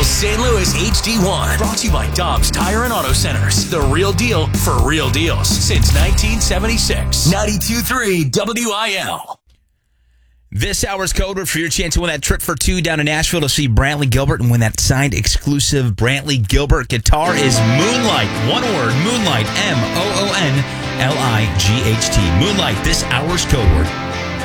WIL St. Louis HD1. Brought to you by Dobbs Tire and Auto Centers. The real deal for real deals since 1976. 92.3 WIL. This hour's code word for your chance to win that trip for two down to Nashville to see Brantley Gilbert and win that signed exclusive Brantley Gilbert guitar is Moonlight. One word, Moonlight, Moonlight. Moonlight, this hour's code word.